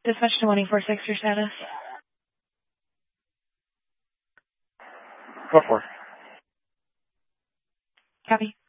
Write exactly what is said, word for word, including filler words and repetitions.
Dispatch to one eight four six, your status. Four four. Copy.